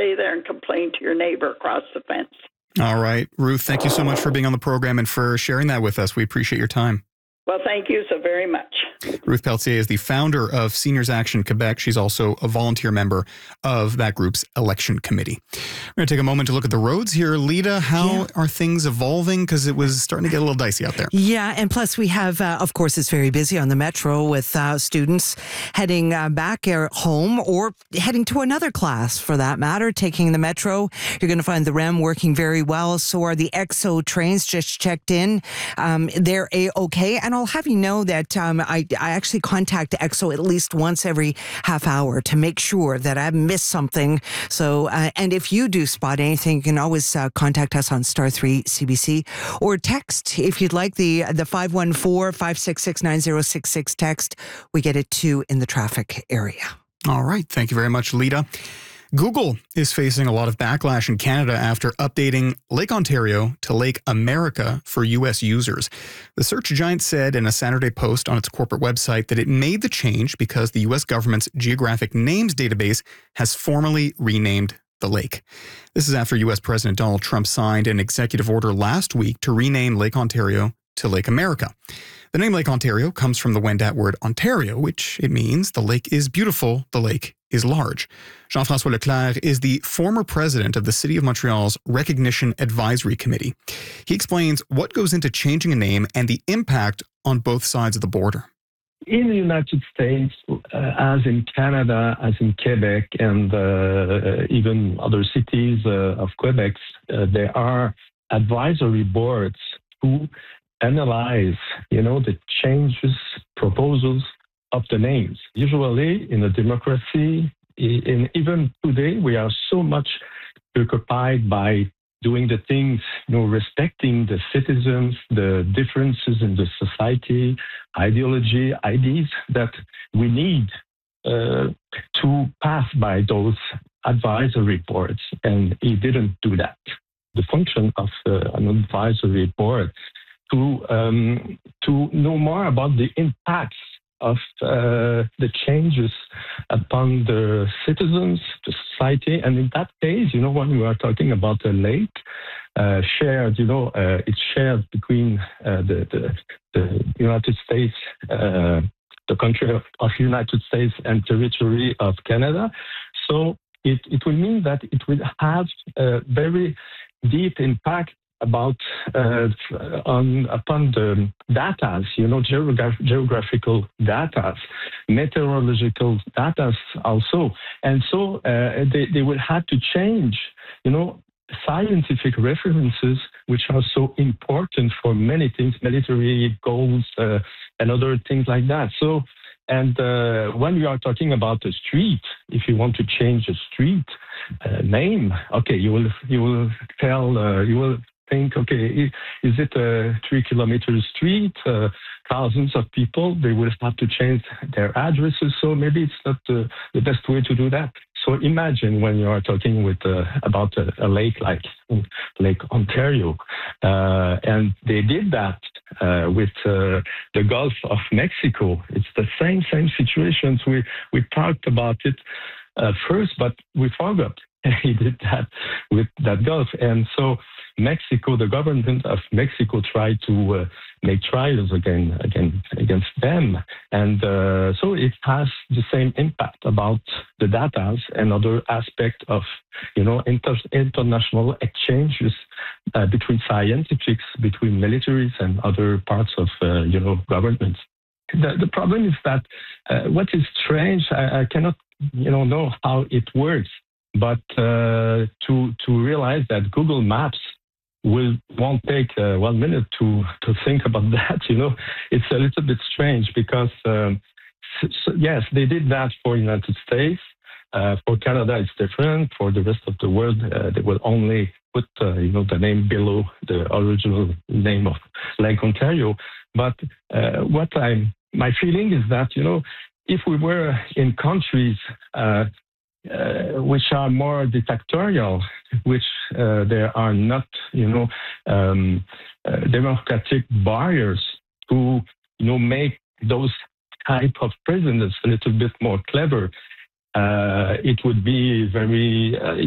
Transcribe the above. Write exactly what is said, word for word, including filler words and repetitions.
stay there and complain to your neighbor across the fence. All right. Ruth, thank you so much for being on the program and for sharing that with us. We appreciate your time. Well, thank you so very much. Ruth Pelletier is the founder of Seniors Action Quebec. She's also a volunteer member of that group's election committee. We're going to take a moment to look at the roads here. Lita, how yeah. are things evolving? Because it was starting to get a little dicey out there. Yeah, and plus we have, uh, of course, it's very busy on the Metro with uh, students heading uh, back home or heading to another class for that matter, taking the Metro. You're going to find the R E M working very well. So are the X O trains. Just checked in. Um, they're A-okay. And I'll have you know that um, I, I actually contact X O at least once every half hour to make sure that I've missed something. So, uh, and if you do spot anything, you can always uh, contact us on star three C B C or text if you'd like the the five one four, five six six, nine zero six six text. We get it too in the traffic area. All right. Thank you very much, Lita. Google is facing a lot of backlash in Canada after updating Lake Ontario to Lake America for U S users. The search giant said in a Saturday post on its corporate website that it made the change because the U S government's geographic names database has formally renamed the lake. This is after U S President Donald Trump signed an executive order last week to rename Lake Ontario to Lake America. The name Lake Ontario comes from the Wendat word Ontario, which it means the lake is beautiful, the lake is large. Jean-François Leclerc is the former president of the City of Montreal's Recognition Advisory Committee. He explains what goes into changing a name and the impact on both sides of the border. In the United States, uh, as in Canada, as in Quebec, and uh, even other cities uh, of Quebec, uh, there are advisory boards who analyze, you know, the changes, proposals of the names. Usually in a democracy, in, even today, we are so much preoccupied by doing the things, you know, respecting the citizens, the differences in the society, ideology, ideas that we need uh, to pass by those advisory boards. And he didn't do that. The function of uh, an advisory board to um, to know more about the impacts of uh, the changes upon the citizens, the society. And in that case, you know, when we are talking about a lake uh, shared, you know, uh, it's shared between uh, the, the, the United States, uh, the country of, of United States and territory of Canada. So it, it will mean that it will have a very deep impact about uh, on upon the data, you know, geograph- geographical data, meteorological data also, and so uh, they they will have to change, you know, scientific references which are so important for many things, military goals uh, and other things like that. So, and uh, when we are talking about a street, if you want to change a street uh, name, okay, you will you will tell uh, you will. think, okay, is it a three kilometer street? Uh, thousands of people, they will have to change their addresses. So maybe it's not the, the best way to do that. So imagine when you are talking with uh, about a, a lake like Lake Ontario, uh, and they did that uh, with uh, the Gulf of Mexico. It's the same same situations. We we talked about it uh, first, but we forgot he did that with that Gulf, and so. Mexico, the government of Mexico tried to uh, make trials again, again against them. And uh, so it has the same impact about the data and other aspects of, you know, inter- international exchanges uh, between scientists, between militaries and other parts of, uh, you know, governments. The, the problem is that uh, what is strange, I, I cannot, you know, know how it works, but uh, to to realize that Google Maps will won't take uh, one minute to to think about that. You know, it's a little bit strange because um, so, yes, they did that for United States. Uh, for Canada, it's different. For the rest of the world, uh, they will only put uh, you know the name below the original name of Lake Ontario. But uh, what I'm my feeling is that you know if we were in countries. Uh, Uh, which are more dictatorial, which uh, there are not, you know, um, uh, democratic barriers to, you know, make those type of presidents a little bit more clever. Uh, it would be very, uh,